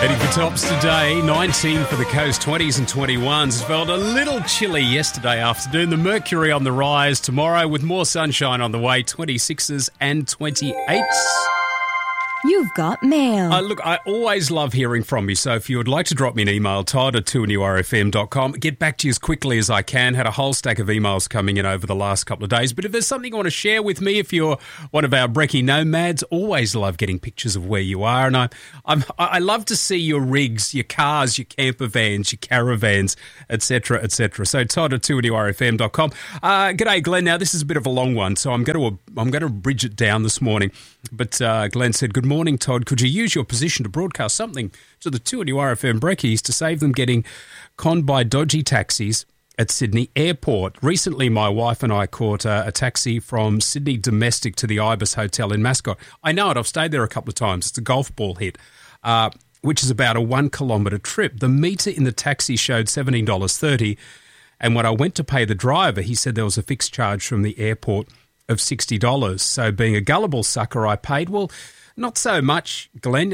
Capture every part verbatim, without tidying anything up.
Heading for tops today, nineteen for the coast, twenties and twenty-ones. It felt a little chilly yesterday afternoon. The mercury on the rise tomorrow with more sunshine on the way, twenty-sixes and twenty-eights. You've got mail. Uh, look, I always love hearing from you, so if you would like to drop me an email, todd at two n u r f m dot com, get back to you as quickly as I can. Had a whole stack of emails coming in over the last couple of days, but if there's something you want to share with me, if you're one of our brekkie nomads, always love getting pictures of where you are, and I I'm, I love to see your rigs, your cars, your camper vans, your caravans, et cetera, et cetera. So todd at two n u r f m dot com. Uh, g'day, Glenn. Now, this is a bit of a long one, so I'm going to, I'm going to bridge it down this morning, but uh, Glenn said, good morning. Morning, Todd. Could you use your position to broadcast something to the two N U R F M brekkies to save them getting conned by dodgy taxis at Sydney Airport? Recently, my wife and I caught uh, a taxi from Sydney Domestic to the Ibis Hotel in Mascot. I know it. I've stayed there a couple of times. It's a golf ball hit, uh, which is about a one kilometre trip. The meter in the taxi showed seventeen dollars thirty, and when I went to pay the driver, he said there was a fixed charge from the airport of sixty dollars. So being a gullible sucker, I paid, well, not so much, Glenn.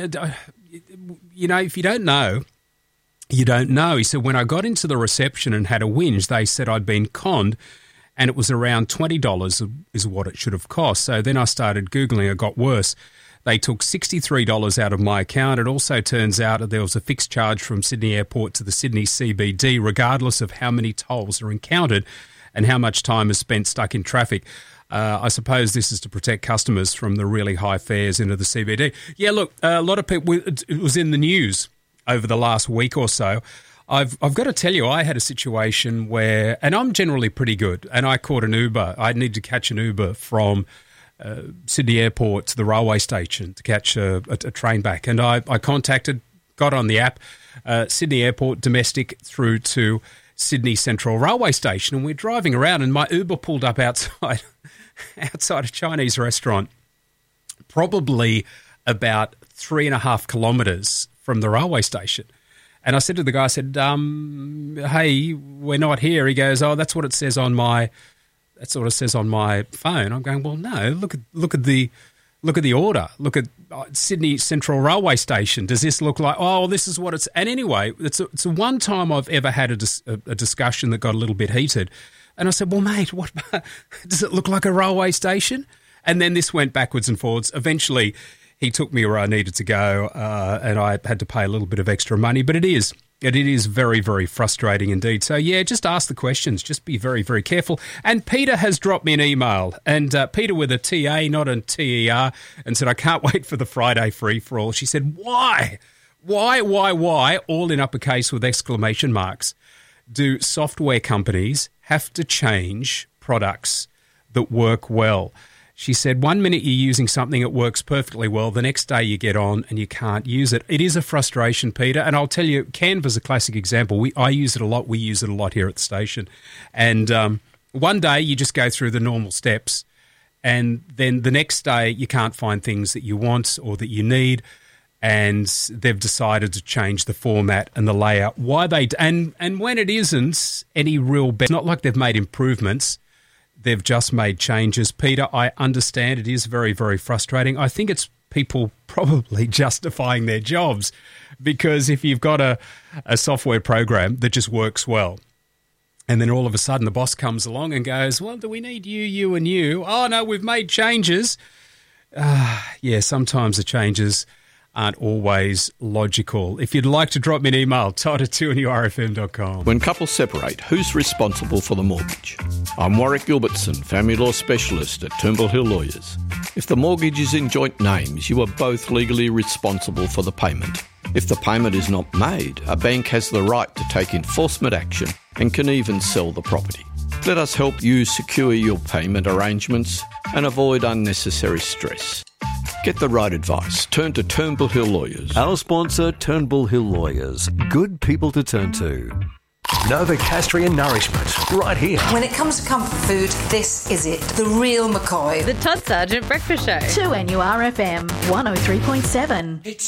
You know, if you don't know, you don't know. He said, when I got into the reception and had a whinge, they said I'd been conned and it was around twenty dollars is what it should have cost. So then I started Googling. It got worse. They took sixty-three dollars out of my account. It also turns out that there was a fixed charge from Sydney Airport to the Sydney C B D, regardless of how many tolls are encountered and how much time is spent stuck in traffic. Uh, I suppose this is to protect customers from the really high fares into the C B D. Yeah, look, a lot of people, it was in the news over the last week or so. I've I've got to tell you, I had a situation where, and I'm generally pretty good, and I caught an Uber. I need to catch an Uber from uh, Sydney Airport to the railway station to catch a, a, a train back. And I, I contacted, got on the app, uh, Sydney Airport domestic through to Sydney Central Railway Station, and we're driving around and my Uber pulled up outside outside a Chinese restaurant, probably about three and a half kilometres from the railway station. And I said to the guy, I said, um, hey, we're not here. He goes, oh, that's what it says on my, that's what it says on my phone. I'm going, well, no, look at, look at the, look at the order. Look at uh, Sydney Central Railway Station. Does this look like, oh, this is what it's, and anyway, it's, a, it's the one time I've ever had a, dis, a, a discussion that got a little bit heated. And I said, well, mate, what does it look like a railway station? And then this went backwards and forwards. Eventually, he took me where I needed to go, uh, and I had to pay a little bit of extra money. But it is, it, it is very, very frustrating indeed. So, yeah, just ask the questions. Just be very, very careful. And Peter has dropped me an email, and uh, Peter with a T A, not a T E R, and said, I can't wait for the Friday free-for-all. She said, why? Why, why, why, all in uppercase with exclamation marks, do software companies have to change products that work well? She said, one minute you're using something that works perfectly well, the next day you get on and you can't use it. It is a frustration, Peter, and I'll tell you, Canva's a classic example. We I use it a lot. We use it a lot here at the station. And um, one day you just go through the normal steps, and then the next day you can't find things that you want or that you need, and they've decided to change the format and the layout. Why they and and when it isn't any real, be- it's not like they've made improvements. They've just made changes. Peter, I understand it is very, very frustrating. I think it's people probably justifying their jobs, because if you've got a, a software program that just works well, and then all of a sudden the boss comes along and goes, well, do we need you, you and you? Oh, no, we've made changes. Uh, yeah, sometimes the changes aren't always logical. If you'd like to drop me an email, todd at two n u r f m dot com. When couples separate, who's responsible for the mortgage? I'm Warwick Gilbertson, family law specialist at Turnbull Hill Lawyers. If the mortgage is in joint names, you are both legally responsible for the payment. If the payment is not made, a bank has the right to take enforcement action and can even sell the property. Let us help you secure your payment arrangements and avoid unnecessary stress. Get the right advice. Turn to Turnbull Hill Lawyers. Our sponsor, Turnbull Hill Lawyers. Good people to turn to. Novocastrian nourishment, right here. When it comes to comfort food, this is it. The real McCoy. The Todd Sargent Breakfast Show. two N U R F M one oh three point seven. It's